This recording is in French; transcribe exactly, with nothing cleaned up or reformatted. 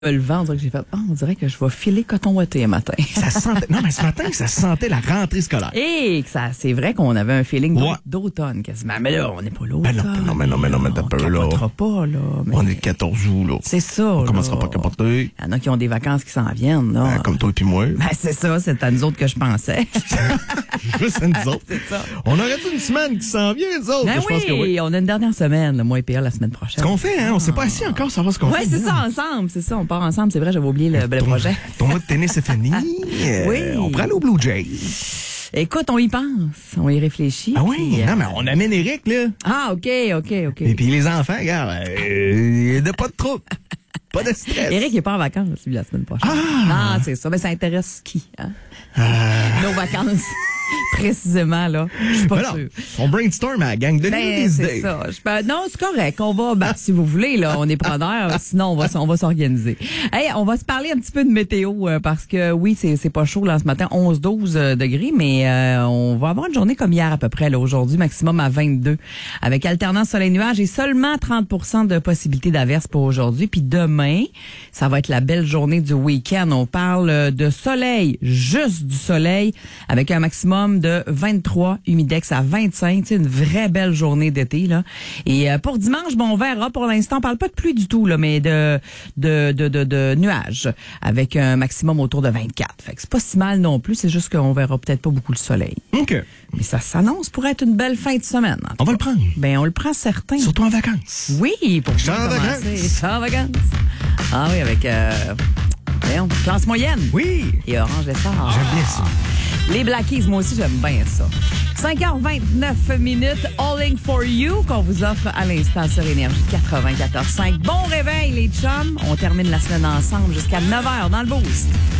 Le vent, on dirait que j'ai fait, oh, on dirait que je vais filer coton ouaté un matin. Ça sentait, non, mais ce matin, ça sentait la rentrée scolaire. Et que ça, c'est vrai qu'on avait un feeling Ouais. d'automne quasiment. Mais là, on n'est pas là. Ben non, non, mais non, mais non, mais t'as on peur, là. capotera pas, là. Mais On est le quatorze août, là. c'est ça, On là. commencera pas à capoter. Il y en a qui ont des vacances qui s'en viennent, là. Ben, comme toi et puis moi. Ben, c'est ça, c'est à nous autres que je pensais. Juste à nous autres. C'est ça. On aurait une semaine qui s'en vient, nous autres. Ben je pense oui, que oui. on a une dernière semaine, là, moi et Pierre, la semaine Ce prochaine. qu'on fait, hein, on s'est pas assis encore, savoir ce qu'on Ouais, fait. c'est ça, ensemble, c'est ça, on part ensemble. C'est vrai, j'avais oublié le, le Ton- projet. Ton mois de tennis est fini. Euh, Oui. On prend nos Blue Jays. Écoute, on y pense, on y réfléchit. Ah oui, puis, euh, non, mais on amène Eric, là. Ah, OK, OK, OK. Et puis les enfants, regarde, il n'y a pas de trouble. Pas de stress. Eric, il n'est pas en vacances, lui, la semaine prochaine. Ah! Ah, c'est ça. Mais ça intéresse qui, hein? Euh, Nos vacances, précisément, là. Je suis pas ben non, sûre. on brainstorm à la gang de Ben, c'est ça. Je peux- non, c'est correct. On va, ben, si vous voulez, là, on est preneurs. Sinon, on va, s- on va s'organiser. Hey, on va se parler un petit peu de météo, euh, parce que oui, c'est, c'est pas chaud, là, ce matin, onze douze euh, degrés, mais, euh, on va avoir une journée comme hier, à peu près, là, aujourd'hui, maximum à vingt-deux, avec alternance soleil-nuage et seulement trente pour cent de possibilité d'averse pour aujourd'hui. Puis demain, ça va être la belle journée du week-end. On parle euh, de soleil, juste du soleil, avec un maximum de vingt-trois, humidex à vingt-cinq. C'est une vraie belle journée d'été, là. Et euh, pour dimanche, bon, on verra. Pour l'instant, on parle pas de pluie du tout, là, mais de de de de, de nuages, avec un maximum autour de vingt-quatre. Fait que c'est pas si mal non plus. C'est juste qu'on verra peut-être pas beaucoup le soleil. OK. Mais ça s'annonce pour être une belle fin de semaine. en tout On va cas. le prendre. Ben, on le prend certain. Surtout en vacances. Oui, pour Je suis en commencer. vacances. Je suis en vacances. Ah oui, avec euh, voyons, classe moyenne. Oui. Et Orange Essard. J'aime bien ça. Les Blackies, moi aussi, j'aime bien ça. cinq heures vingt-neuf minutes, Alling for You, qu'on vous offre à l'instant sur Énergie quatre-vingt-quatorze cinq. Bon réveil, les chums. On termine la semaine ensemble jusqu'à neuf heures dans le Boost.